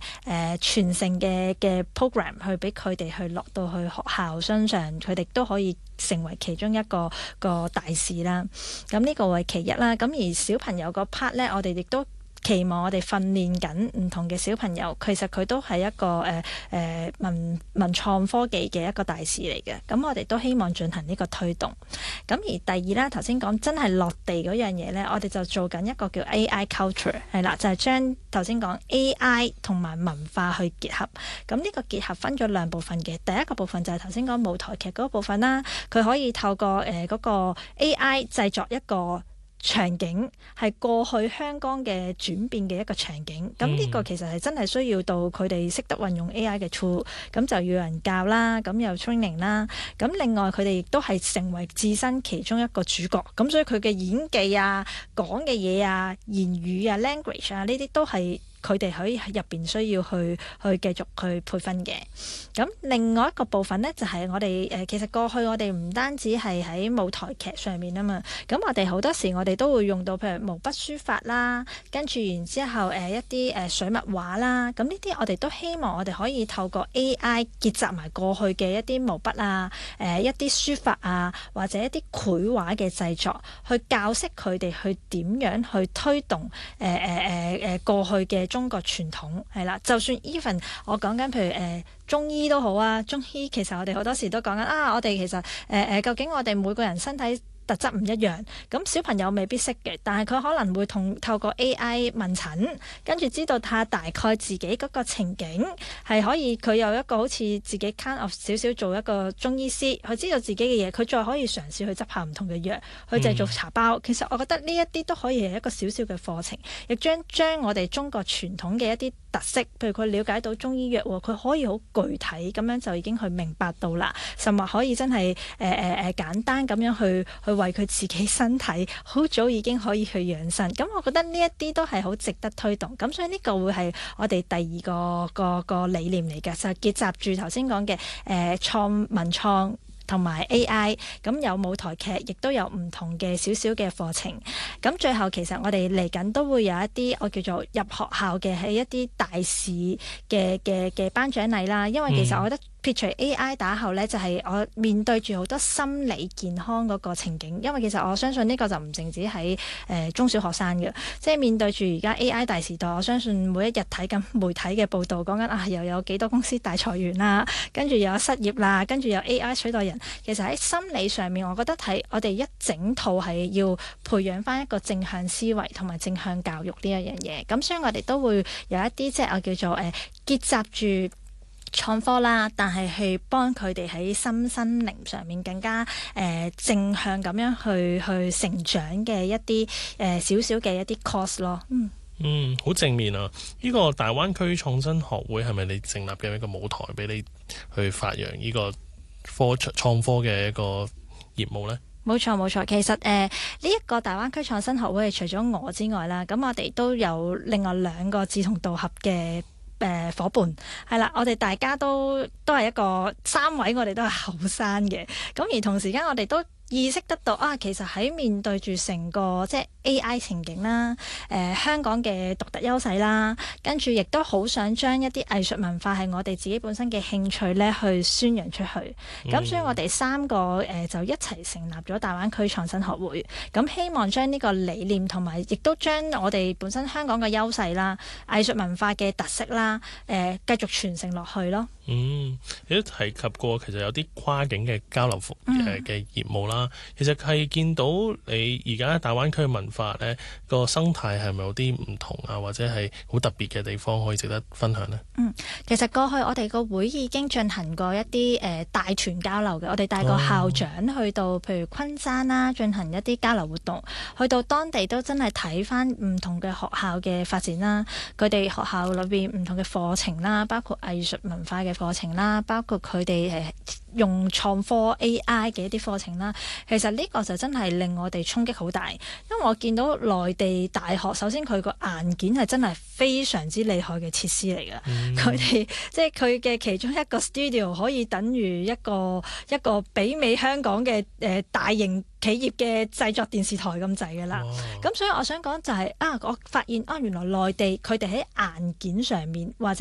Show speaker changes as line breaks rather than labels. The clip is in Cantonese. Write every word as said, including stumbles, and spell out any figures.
誒傳承嘅嘅 program 去俾佢哋去落到去學校身上，佢哋都可以成為其中一個一個大使啦。咁呢個係其一啦。咁而小朋友個 part 咧，我哋亦都期望我哋訓練緊唔同嘅小朋友，其實佢都係一個誒誒、呃、文文創科技嘅一個大使嚟嘅。咁我哋都希望進行呢個推動。咁而第二啦，頭先講真係落地嗰樣嘢咧，我哋就做緊一個叫 A I culture 係啦，就係將頭先講 A I 同埋文化去結合。咁呢個結合分咗兩部分嘅，第一個部分就係頭先講舞台劇嗰部分啦，佢可以透過誒嗰、呃嗰個 A I 製作一個場景係過去香港嘅轉變嘅一個場景，咁呢個其實係真係需要到佢哋識得運用 A I 嘅 tool， 咁就要有人教啦，咁有 training 啦，咁另外佢哋亦都係成為自身其中一個主角，咁所以佢嘅演技啊、講嘅嘢啊、言語啊、language 啊呢啲都係佢哋喺入邊需要去去繼續去培訓嘅。咁另外一個部分呢，就係、是、我哋誒、呃、其實過去我哋唔單止係喺舞台劇上面啊嘛，咁我哋好多時我哋都會用到譬如毛筆書法啦，跟住然之後誒、呃、一啲誒、呃、水墨畫啦，咁呢啲我哋都希望我哋可以透過 A I 結集埋過去嘅一啲毛筆啊、誒、呃、一啲書法啊，或者一啲繪畫嘅製作，去教識佢哋去點樣去推動誒誒誒誒過去嘅中國傳統係啦。就算 even 我講緊譬如誒、呃、中醫都好啊，中醫其實我哋好多時都講緊啊，我哋其實誒誒、呃、究竟我哋每個人身體特質唔一樣，咁小朋友未必識嘅，但係佢可能會同透過 A I 問診，跟住知道下大概自己嗰個情景係可以，佢有一個好似自己 kind of 少少做一個中醫師，佢知道自己嘅嘢，佢再可以嘗試去執下唔同嘅藥，去製造茶包。嗯、其實我覺得呢一啲都可以係一個少少嘅課程，亦將將我哋中國傳統嘅一啲特色，譬如佢了解到中醫藥，佢可以好具體咁樣就已經去明白到啦，甚或可以真係誒誒誒簡單咁樣去去為佢自己身體好早已經可以去養生。咁我覺得呢一啲都係好值得推動。咁所以呢個會係我哋第二個個個理念嚟嘅，就係結集住頭先講嘅誒創文創同埋 A I， 咁有舞台劇，亦都有唔同嘅少少嘅課程。咁最後其實我哋嚟緊都會有一啲我叫做入學校嘅係一啲大使嘅嘅嘅頒獎禮啦。因為其實我覺得撇除 A I 打後呢，就係、是、我面對住好多心理健康嗰個情景。因為其實我相信呢個就唔淨止喺誒、呃、中小學生嘅，即係面對住而家 A I 大時代，我相信每一日睇緊媒體嘅報導，講緊啊又有幾多公司大裁員啦，跟住又有失業啦，跟住有 A I 取代人。其實喺心理上面，我覺得係我哋一整套係要培養翻一個正向思維同埋正向教育呢一樣嘢。咁所以我哋都會有一啲即係我叫做誒、呃、結集住創科啦，但係去幫佢哋喺心身靈上面更加誒、呃、正向咁樣去去成長嘅一啲誒少少嘅一啲 course 咯。嗯
嗯，好正面啊！呢、這個大灣區創新學會係咪你成立嘅一個舞台俾你去發揚呢個科創科嘅一個業務呢？
冇錯冇錯，其實誒呢一個大灣區創新學會係除咗我之外啦，咁我哋都有另外兩個志同道合嘅誒、呃、夥伴，係啦，我哋大家都都係一個三位，我哋都係後生嘅，咁而同時間我哋都意識得到啊，其實喺面對住成個即係 A I 情景啦，誒、呃、香港嘅獨特優勢啦，跟住亦都好想將一啲藝術文化係我哋自己本身嘅興趣咧，去宣揚出去。咁、嗯、所以我哋三個誒、呃、就一齊成立咗大灣區創新學會，咁希望將呢個理念同埋，亦都將我哋本身香港嘅優勢啦、藝術文化嘅特色啦，誒、呃、繼續傳承落去咯。
嗯，你都提及過，其實有啲跨境嘅交流服誒嘅業務啦。嗯、其實係見到你而家大灣區嘅文化咧，個生態係咪有啲唔同啊，或者係好特別嘅地方可以值得分享呢？
嗯，其實過去我哋個會已經進行過一啲誒、呃、大團交流嘅，我哋帶個校長去到、哦、譬如昆山啦，進行一啲交流活動，去到當地都真係睇翻唔同嘅學校嘅發展啦，佢哋學校裏邊唔同嘅課程啦，包括藝術文化嘅課程啦，包括佢哋誒用創科 A I 嘅一啲課程啦，其實呢個就真係令我哋衝擊好大，因為我見到內地大學首先佢個硬件係真係非常之厲害嘅設施嚟㗎，佢哋、嗯、即係佢嘅其中一個 studio 可以等於一個一個媲美香港嘅誒、呃、大型企業嘅製作電視台咁滯㗎啦。咁哇所以我想講就係、是、啊，我發現啊原來內地佢哋喺硬件上面或者